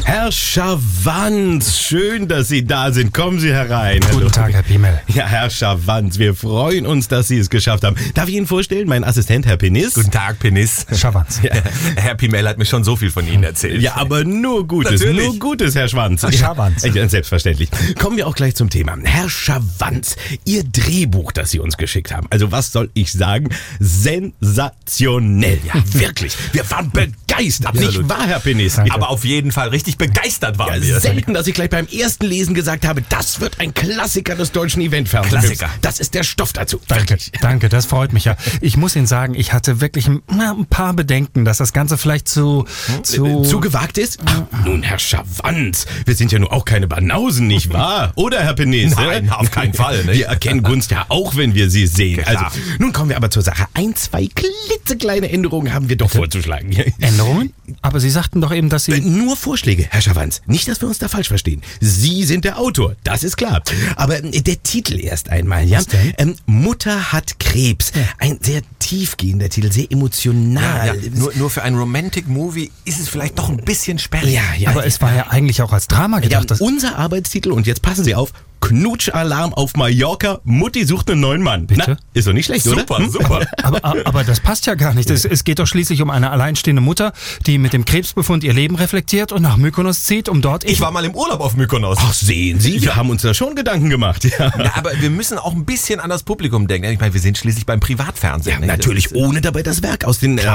Herr Schawanz, schön, dass Sie da sind. Kommen Sie herein. Guten Tag, Herr Piemel. Ja, Herr Schawanz, wir freuen uns, dass Sie es geschafft haben. Darf ich Ihnen vorstellen, mein Assistent, Herr Penis? Guten Tag, Penis. Schawanz. Ja. Herr Piemel hat mir schon so viel von Ihnen erzählt. Ja, aber nur Gutes, Natürlich. nur Gutes, Herr Schwanz. Schawanz. Ja, selbstverständlich. Kommen wir auch gleich zum Thema. Herr Schawanz, Ihr Drehbuch, das Sie uns geschickt haben. Also was soll ich sagen? Sensationell. Ja, wirklich. Wir waren begeistert. Absolut. Nicht wahr, Herr Penis? Danke. Aber auf jeden Fall richtig begeistert waren Ja, wir. selten, dass ich gleich beim ersten Lesen gesagt habe, das wird ein Klassiker des deutschen Eventfernsehens. Klassiker. Das ist der Stoff dazu. Danke, das freut mich ja. Ich muss Ihnen sagen, ich hatte wirklich ein paar Bedenken, dass das Ganze vielleicht zu gewagt ist? Ach, nun, Herr Schawanz, wir sind ja nur auch keine Banausen, nicht wahr? Oder, Herr Penis? Nein, auf keinen Fall. Ne? Wir erkennen Gunst ja auch, wenn wir sie sehen. Ja, Also, klar. nun kommen wir aber zur Sache. 1, 2 klitzekleine Änderungen haben wir doch vorzuschlagen. Änderungen? Aber Sie sagten doch eben, dass Sie... Nur Vorschläge, Herr Schawanz. Nicht, dass wir uns da falsch verstehen. Sie sind der Autor, das ist klar. Aber der Titel erst einmal, ja? Was denn? Mutter hat Krebs. Ein sehr tiefgehender Titel, sehr emotional. Ja, nur für ein Romantic-Movie ist es vielleicht doch ein bisschen sperrig. Ja, Aber es war ja eigentlich auch als Drama Ja, gedacht. unser Arbeitstitel, und jetzt passen Sie auf, Knutsch-Alarm auf Mallorca, Mutti sucht einen neuen Mann. Bitte? Na, ist doch nicht schlecht, Super, oder? super. Aber das passt ja gar nicht. Es geht doch schließlich um eine alleinstehende Mutter, die mit dem Krebsbefund ihr Leben reflektiert und nach Mykonos zieht, um dort... Ich war mal im Urlaub auf Mykonos. Ach, sehen Sie, wir haben uns da schon Gedanken gemacht. Ja, Ja, aber wir müssen auch ein bisschen an das Publikum denken. Ich meine, wir sind schließlich beim Privatfernsehen. ja ne? natürlich, Das ist, ohne dabei das Werk aus den